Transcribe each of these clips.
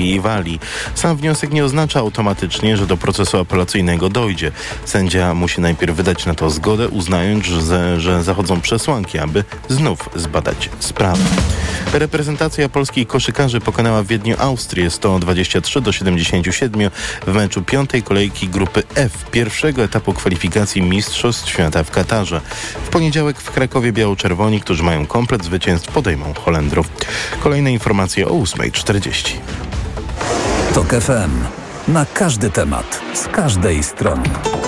i Walii. Sam wniosek nie oznacza automatycznie, że do procesu apelacyjnego dojdzie. Sędzia musi najpierw wydać na to zgodę, uznając, że zachodzą przesłanki, aby znów zbadać sprawę. Reprezentacja polskich koszykarzy pokonała w Wiedniu Austrię 123-77 w meczu piątej kolejki grupy F pierwszego etapu kwalifikacji Mistrzostw Świata w Katarze. W poniedziałek w Krakowie biało-czerwoni, którzy mają komplet zwycięstw, podejmą Holendrów. Kolejne informacje o 8:40. TOK FM. Na każdy temat, z każdej strony.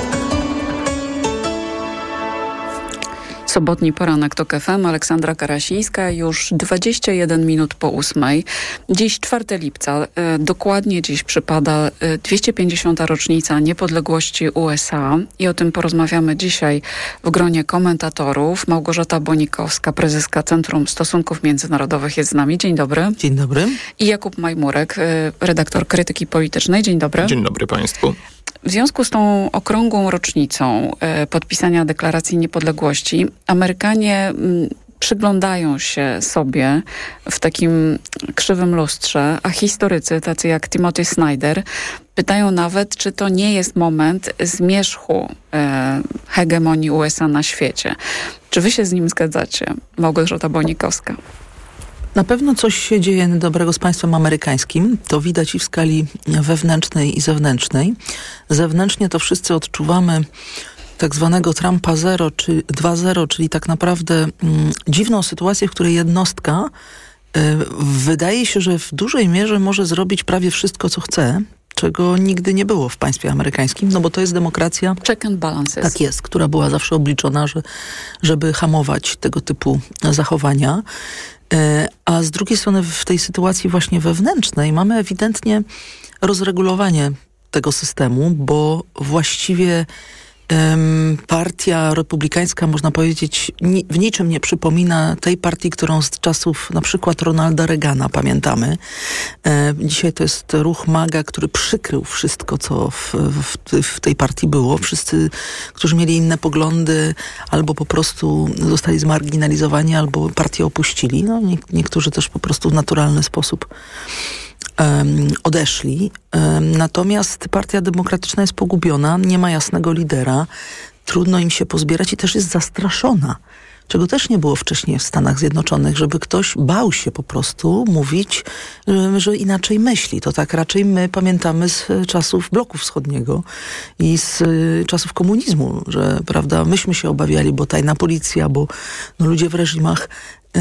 Sobotni poranek TOK FM, Aleksandra Karasińska, już 21 minut po 8. Dziś 4 lipca, dokładnie dziś przypada 250. rocznica niepodległości USA i o tym porozmawiamy dzisiaj w gronie komentatorów. Małgorzata Bonikowska, prezeska Centrum Stosunków Międzynarodowych jest z nami. Dzień dobry. Dzień dobry. I Jakub Majmurek, redaktor Krytyki Politycznej. Dzień dobry. Dzień dobry Państwu. W związku z tą okrągłą rocznicą podpisania Deklaracji Niepodległości, Amerykanie przyglądają się sobie w takim krzywym lustrze, a historycy, tacy jak Timothy Snyder, pytają nawet, czy to nie jest moment zmierzchu hegemonii USA na świecie. Czy wy się z nim zgadzacie? Małgorzata Bonikowska. Na pewno coś się dzieje dobrego z państwem amerykańskim. To widać i w skali wewnętrznej i zewnętrznej. Zewnętrznie to wszyscy odczuwamy tak zwanego Trumpa 2.0, czyli tak naprawdę dziwną sytuację, w której jednostka wydaje się, że w dużej mierze może zrobić prawie wszystko, co chce, czego nigdy nie było w państwie amerykańskim, no bo to jest demokracja. Check and balances. Tak jest, która była zawsze obliczona, żeby hamować tego typu zachowania. A z drugiej strony w tej sytuacji właśnie wewnętrznej mamy ewidentnie rozregulowanie tego systemu, bo właściwie partia republikańska, można powiedzieć, w niczym nie przypomina tej partii, którą z czasów na przykład Ronalda Reagana pamiętamy. Dzisiaj to jest ruch MAGA, który przykrył wszystko, co w tej partii było. Wszyscy, którzy mieli inne poglądy, albo po prostu zostali zmarginalizowani, albo partię opuścili. No, niektórzy też po prostu w naturalny sposób odeszli. Natomiast Partia Demokratyczna jest pogubiona, nie ma jasnego lidera, trudno im się pozbierać i też jest zastraszona, czego też nie było wcześniej w Stanach Zjednoczonych, żeby ktoś bał się po prostu mówić, że inaczej myśli. To tak raczej my pamiętamy z czasów bloku wschodniego i z czasów komunizmu, że prawda, myśmy się obawiali, bo tajna policja, bo no, ludzie w reżimach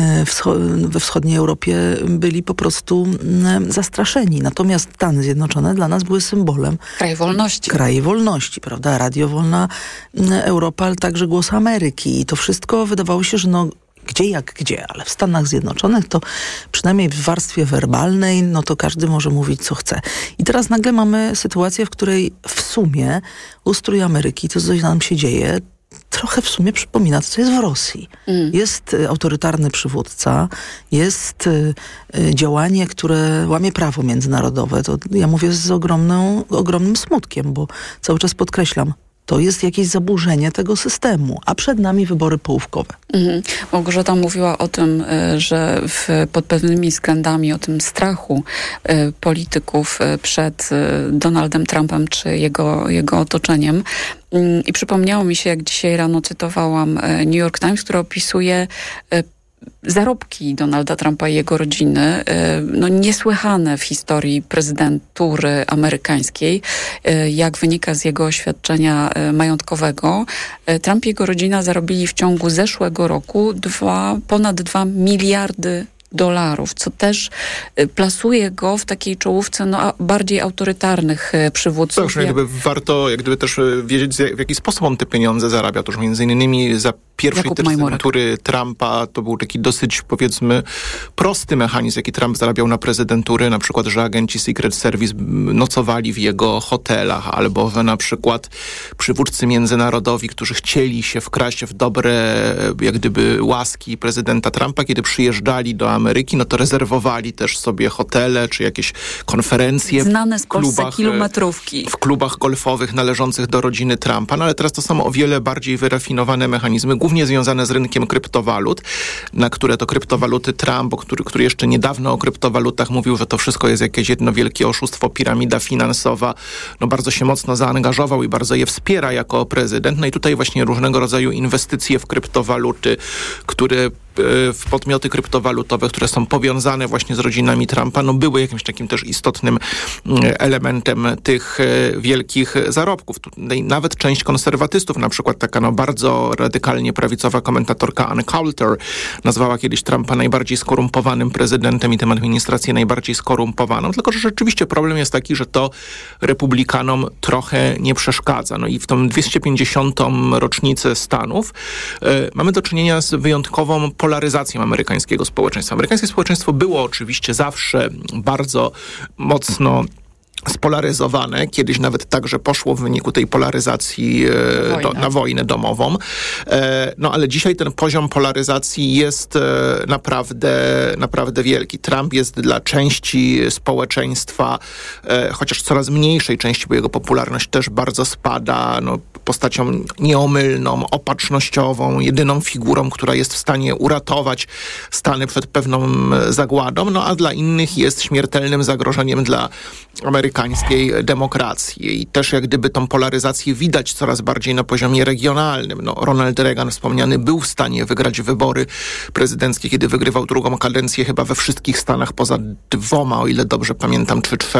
we wschodniej Europie byli po prostu zastraszeni. Natomiast Stany Zjednoczone dla nas były symbolem kraju wolności, prawda? Radio Wolna Europa, ale także Głos Ameryki. I to wszystko wydawało się, że no gdzie jak gdzie, ale w Stanach Zjednoczonych to przynajmniej w warstwie werbalnej, no to każdy może mówić co chce. I teraz nagle mamy sytuację, w której w sumie ustrój Ameryki, to co nam się dzieje, trochę w sumie przypomina to, co jest w Rosji. Jest autorytarny przywódca, jest działanie, które łamie prawo międzynarodowe. To ja mówię z ogromnym smutkiem, bo cały czas podkreślam, to jest jakieś zaburzenie tego systemu, a przed nami wybory połówkowe. Małgorzata mówiła o tym, że pod pewnymi względami, o tym strachu polityków przed Donaldem Trumpem czy jego otoczeniem. I przypomniało mi się, jak dzisiaj rano cytowałam New York Times, który opisuje zarobki Donalda Trumpa i jego rodziny, no niesłychane w historii prezydentury amerykańskiej, jak wynika z jego oświadczenia majątkowego. Trump i jego rodzina zarobili w ciągu zeszłego roku ponad 2 miliardy dolarów, co też plasuje go w takiej czołówce bardziej autorytarnych przywódców. Tak, warto też wiedzieć, w jaki sposób on te pieniądze zarabia. Otóż między innymi za pierwszej prezydentury Trumpa to był taki dosyć, powiedzmy, prosty mechanizm, jaki Trump zarabiał na prezydentury, na przykład, że agenci Secret Service nocowali w jego hotelach, albo na przykład przywódcy międzynarodowi, którzy chcieli się wkraść w dobre, jak gdyby, łaski prezydenta Trumpa, kiedy przyjeżdżali do Ameryki, no to rezerwowali też sobie hotele, czy jakieś konferencje znane z Polsce kilometrówki. W klubach golfowych należących do rodziny Trumpa, no ale teraz to są o wiele bardziej wyrafinowane mechanizmy. głównie związane z rynkiem kryptowalut, na które to kryptowaluty Trump, który jeszcze niedawno o kryptowalutach mówił, że to wszystko jest jakieś jedno wielkie oszustwo, piramida finansowa, no bardzo się mocno zaangażował i bardzo je wspiera jako prezydent. No i tutaj właśnie różnego rodzaju inwestycje w kryptowaluty, które w podmioty kryptowalutowe, które są powiązane właśnie z rodzinami Trumpa, no były jakimś takim też istotnym elementem tych wielkich zarobków. Tutaj nawet część konserwatystów, na przykład taka no bardzo radykalnie prawicowa komentatorka Ann Coulter nazwała kiedyś Trumpa najbardziej skorumpowanym prezydentem i tę administrację najbardziej skorumpowaną. Tylko że rzeczywiście problem jest taki, że to republikanom trochę nie przeszkadza. No i w tą 250. rocznicę Stanów mamy do czynienia z wyjątkową polaryzacją amerykańskiego społeczeństwa. Amerykańskie społeczeństwo było oczywiście zawsze bardzo mocno spolaryzowane. Kiedyś nawet tak, że poszło w wyniku tej polaryzacji na wojnę domową. No ale dzisiaj ten poziom polaryzacji jest naprawdę wielki. Trump jest dla części społeczeństwa, chociaż coraz mniejszej części, bo jego popularność też bardzo spada, no, postacią nieomylną, opatrznościową, jedyną figurą, która jest w stanie uratować Stany przed pewną zagładą, no a dla innych jest śmiertelnym zagrożeniem dla amerykańskiej demokracji. I też jak gdyby tą polaryzację widać coraz bardziej na poziomie regionalnym. No, Ronald Reagan wspomniany był w stanie wygrać wybory prezydenckie, kiedy wygrywał drugą kadencję chyba we wszystkich stanach poza 2, o ile dobrze pamiętam, czy 3.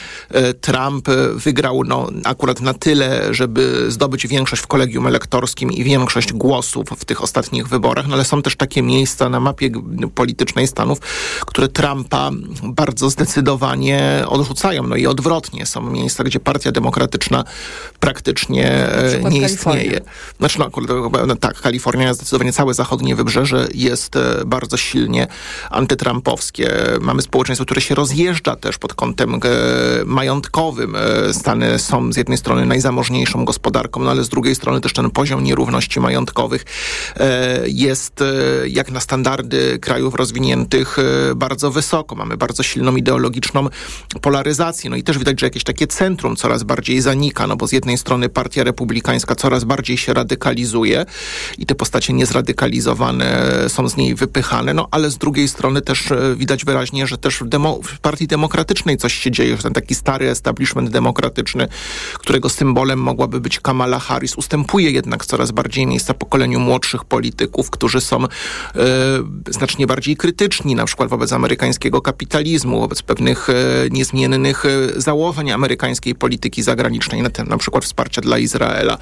Trump wygrał akurat na tyle, żeby zdobyć większość w kolegium elektorskim i większość głosów w tych ostatnich wyborach, no ale są też takie miejsca na mapie politycznej Stanów, które Trumpa bardzo zdecydowanie odrzucają. No i odwrotnie. Są miejsca, gdzie Partia Demokratyczna praktycznie nie istnieje. Znaczy, tak, Kalifornia, zdecydowanie całe zachodnie wybrzeże jest bardzo silnie antytrumpowskie. Mamy społeczeństwo, które się rozjeżdża też pod kątem majątkowym. Stany są z jednej strony najzamożniejszą gospodarką, no ale z drugiej strony też ten poziom nierówności majątkowych jest jak na standardy krajów rozwiniętych bardzo wysoko. Mamy bardzo silną ideologiczną polaryzację. No i też widać, że jakieś takie centrum coraz bardziej zanika, no bo z jednej strony Partia Republikańska coraz bardziej się radykalizuje i te postacie niezradykalizowane są z niej wypychane, no ale z drugiej strony też widać wyraźnie, że też w Partii Demokratycznej coś się dzieje, że ten taki stary establishment demokratyczny, którego symbolem mogłaby być Kamala Harris, ustępuje jednak coraz bardziej miejsca pokoleniu młodszych polityków, którzy są znacznie bardziej krytyczni, na przykład wobec amerykańskiego kapitalizmu, wobec pewnych niezmiennych założeń amerykańskiej polityki zagranicznej, na przykład wsparcia dla Izraela.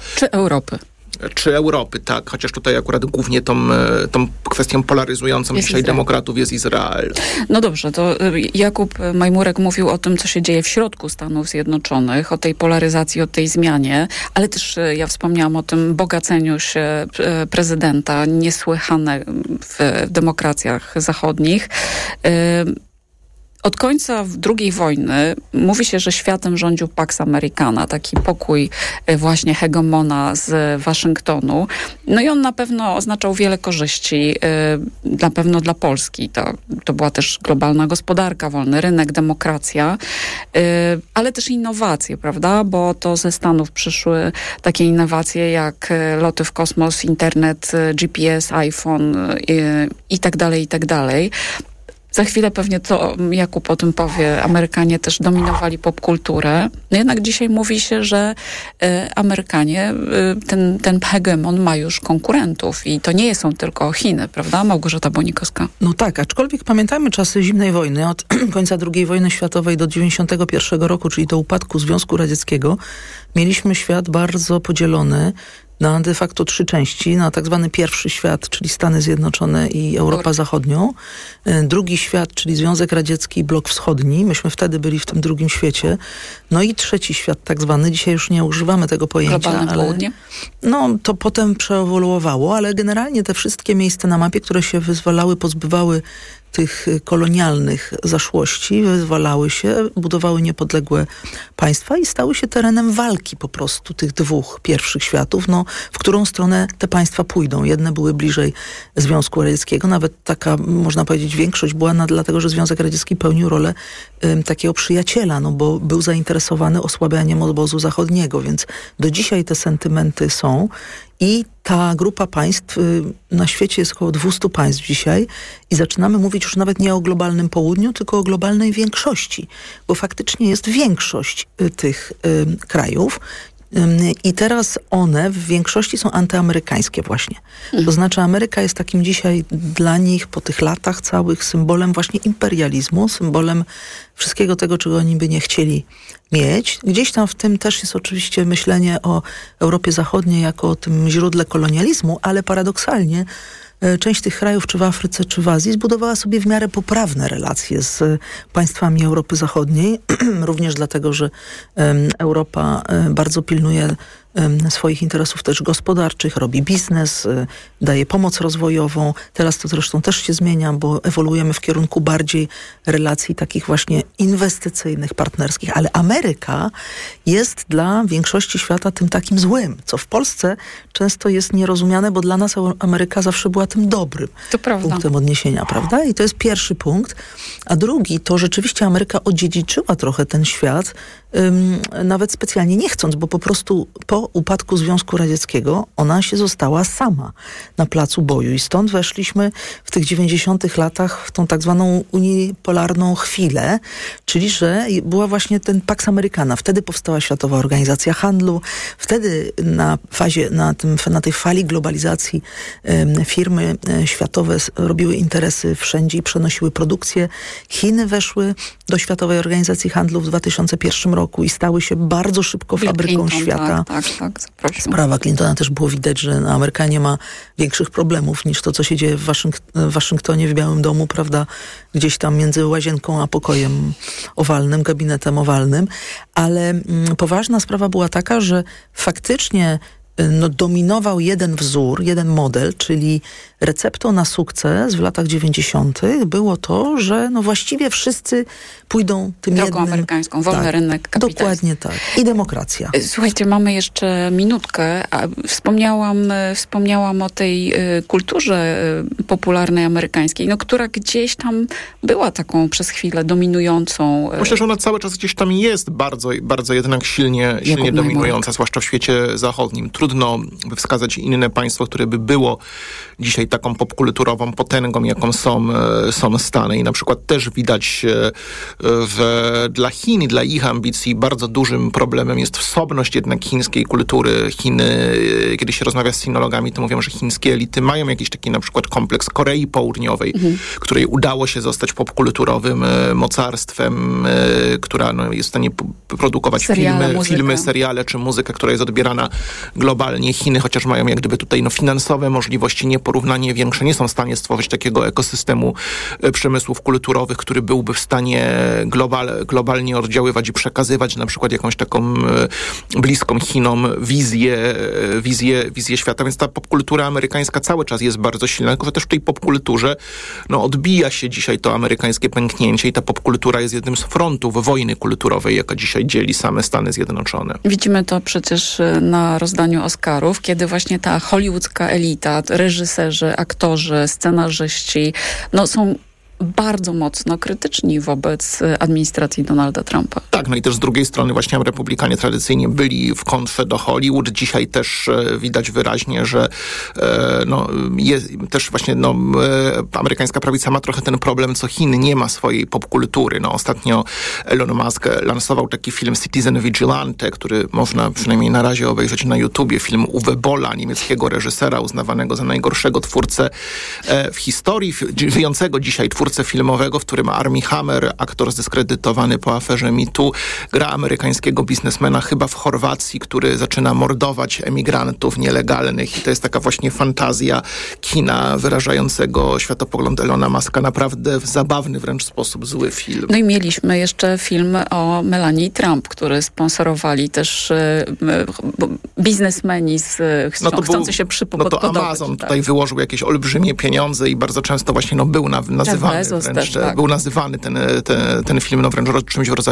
Czy Europy, tak. Chociaż tutaj akurat głównie tą kwestią polaryzującą jest dzisiaj Izrael. Demokratów jest Izrael. No dobrze, to Jakub Majmurek mówił o tym, co się dzieje w środku Stanów Zjednoczonych, o tej polaryzacji, o tej zmianie, ale też ja wspomniałam o tym bogaceniu się prezydenta, niesłychane w demokracjach zachodnich. Od końca II wojny mówi się, że światem rządził Pax Americana, taki pokój właśnie hegemona z Waszyngtonu. No i on na pewno oznaczał wiele korzyści, na pewno dla Polski. To była też globalna gospodarka, wolny rynek, demokracja, ale też innowacje, prawda? Bo to ze Stanów przyszły takie innowacje jak loty w kosmos, internet, GPS, iPhone i tak dalej, i tak dalej. Za chwilę pewnie to Jakub o tym powie. Amerykanie też dominowali popkulturę. No jednak dzisiaj mówi się, że Amerykanie, ten hegemon ma już konkurentów i to nie są tylko Chiny, prawda? Małgorzata Bonikowska. No tak, aczkolwiek pamiętajmy czasy zimnej wojny. Od końca II wojny światowej do 1991 roku, czyli do upadku Związku Radzieckiego, mieliśmy świat bardzo podzielony na de facto 3 części. Na tak zwany pierwszy świat, czyli Stany Zjednoczone i Europa Zachodnią. Drugi świat, czyli Związek Radziecki i Blok Wschodni. Myśmy wtedy byli w tym drugim świecie. No i trzeci świat tak zwany. Dzisiaj już nie używamy tego pojęcia. Globalne południe? No, to potem przeewoluowało, ale generalnie te wszystkie miejsca na mapie, które się wyzwalały, pozbywały tych kolonialnych zaszłości, wyzwalały się, budowały niepodległe państwa i stały się terenem walki po prostu tych 2 pierwszych światów, no, w którą stronę te państwa pójdą. Jedne były bliżej Związku Radzieckiego, nawet taka, można powiedzieć, większość była dlatego, że Związek Radziecki pełnił rolę takiego przyjaciela, no bo był zainteresowany osłabianiem obozu zachodniego, więc do dzisiaj te sentymenty są I ta grupa państw, na świecie jest około 200 państw dzisiaj i zaczynamy mówić już nawet nie o globalnym południu, tylko o globalnej większości, bo faktycznie jest większość tych krajów. I teraz one w większości są antyamerykańskie właśnie. To znaczy Ameryka jest takim dzisiaj dla nich po tych latach całych symbolem właśnie imperializmu, symbolem wszystkiego tego, czego oni by nie chcieli mieć. Gdzieś tam w tym też jest oczywiście myślenie o Europie Zachodniej jako o tym źródle kolonializmu, ale paradoksalnie część tych krajów, czy w Afryce, czy w Azji, zbudowała sobie w miarę poprawne relacje z państwami Europy Zachodniej. Również dlatego, że Europa bardzo pilnuje swoich interesów też gospodarczych, robi biznes, daje pomoc rozwojową. Teraz to zresztą też się zmienia, bo ewoluujemy w kierunku bardziej relacji takich właśnie inwestycyjnych, partnerskich. Ale Ameryka jest dla większości świata tym takim złym, co w Polsce często jest nierozumiane, bo dla nas Ameryka zawsze była tym dobrym punktem odniesienia, prawda? I to jest pierwszy punkt. A drugi, to rzeczywiście Ameryka odziedziczyła trochę ten świat, nawet specjalnie nie chcąc, bo po prostu po upadku Związku Radzieckiego ona się została sama na placu boju i stąd weszliśmy w tych 90-tych latach w tą tak zwaną unipolarną chwilę, czyli że była właśnie ten Pax Americana. Wtedy powstała Światowa Organizacja Handlu, wtedy na tej fali globalizacji firmy światowe robiły interesy wszędzie i przenosiły produkcję. Chiny weszły do Światowej Organizacji Handlu w 2001 roku i stały się bardzo szybko fabryką świata. Tak, Sprawa Clintona też było widać, że Ameryka nie ma większych problemów niż to, co się dzieje w Waszyngtonie, w Białym Domu, prawda, gdzieś tam między łazienką a pokojem owalnym, gabinetem owalnym. Ale poważna sprawa była taka, że faktycznie dominował jeden wzór, jeden model, czyli receptą na sukces w latach 90. było to, że właściwie wszyscy pójdą tym drogą amerykańską, wolny rynek, kapitalizm. Dokładnie tak. I demokracja. Słuchajcie, mamy jeszcze minutkę. Wspomniałam o tej kulturze popularnej amerykańskiej, która gdzieś tam była taką przez chwilę dominującą. Myślę, że ona cały czas gdzieś tam jest bardzo, bardzo jednak silnie dominująca, zwłaszcza w świecie zachodnim. Trudno by wskazać inne państwo, które by było dzisiaj taką popkulturową potęgą, jaką są Stany. I na przykład też widać dla Chin i dla ich ambicji bardzo dużym problemem jest wsobność jednak chińskiej kultury. Chiny, kiedy się rozmawia z sinologami, to mówią, że chińskie elity mają jakiś taki na przykład kompleks Korei Południowej, której udało się zostać popkulturowym mocarstwem, która jest w stanie produkować filmy, seriale czy muzykę, która jest odbierana globalnie. Chiny, chociaż mają jak gdyby tutaj finansowe możliwości nieporównanie większe, nie są w stanie stworzyć takiego ekosystemu przemysłów kulturowych, który byłby w stanie globalnie oddziaływać i przekazywać na przykład jakąś taką bliską Chinom wizję świata. Więc ta popkultura amerykańska cały czas jest bardzo silna, tylko że też w tej popkulturze odbija się dzisiaj to amerykańskie pęknięcie i ta popkultura jest jednym z frontów wojny kulturowej, jaka dzisiaj dzieli same Stany Zjednoczone. Widzimy to przecież na rozdaniu Oscarów, kiedy właśnie ta hollywoodzka elita, reżyserzy, aktorzy, scenarzyści, są bardzo mocno krytyczni wobec administracji Donalda Trumpa. Tak, i też z drugiej strony właśnie Republikanie tradycyjnie byli w kontrze do Hollywood. Dzisiaj też widać wyraźnie, że jest też właśnie amerykańska prawica ma trochę ten problem, co Chiny, nie ma swojej popkultury. Ostatnio Elon Musk lansował taki film Citizen Vigilante, który można przynajmniej na razie obejrzeć na YouTubie. Film Uwe Bolla, niemieckiego reżysera uznawanego za najgorszego twórcę w historii, żyjącego dzisiaj twórcę filmowego, w którym Armie Hammer, aktor zdyskredytowany po aferze MeToo, gra amerykańskiego biznesmena chyba w Chorwacji, który zaczyna mordować emigrantów nielegalnych i to jest taka właśnie fantazja kina wyrażającego światopogląd Elona Muska. Naprawdę w zabawny wręcz sposób zły film. I mieliśmy jeszcze film o Melanii Trump, który sponsorowali też biznesmeni chcący się przypodobać. To Amazon tutaj wyłożył jakieś olbrzymie pieniądze i bardzo często właśnie był nazywany był nazywany ten film wręcz czymś w rodzaju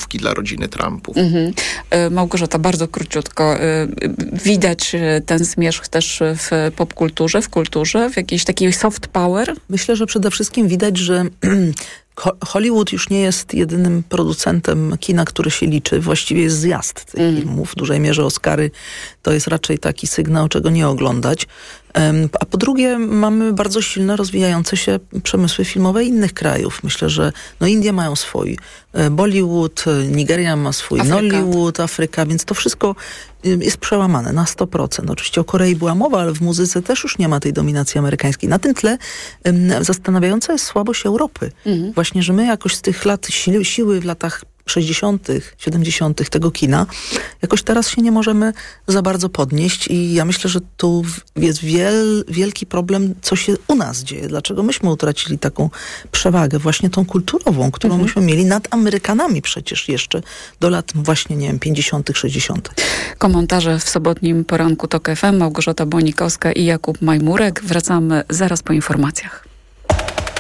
ramówki dla rodziny Trumpów. Małgorzata, bardzo króciutko. Widać ten zmierzch też w popkulturze, w kulturze, w jakiejś takiej soft power? Myślę, że przede wszystkim widać, że Hollywood już nie jest jedynym producentem kina, który się liczy. Właściwie jest zjazd tych filmów. W dużej mierze Oscary to jest raczej taki sygnał, czego nie oglądać. A po drugie mamy bardzo silne, rozwijające się przemysły filmowe innych krajów. Myślę, że Indie mają swój Bollywood, Nigeria ma swój Nollywood, Afryka, więc to wszystko jest przełamane na 100%. Oczywiście o Korei była mowa, ale w muzyce też już nie ma tej dominacji amerykańskiej. Na tym tle zastanawiająca jest słabość Europy. Właśnie, że my jakoś z tych lat siły w latach 60., 70. tego kina, jakoś teraz się nie możemy za bardzo podnieść i ja myślę, że tu jest wielki problem, co się u nas dzieje. Dlaczego myśmy utracili taką przewagę właśnie tą kulturową, którą myśmy mieli nad Amerykanami przecież jeszcze do lat właśnie, 50., 60. Komentarze w sobotnim poranku TOK FM. Małgorzata Bonikowska i Jakub Majmurek. Wracamy zaraz po informacjach.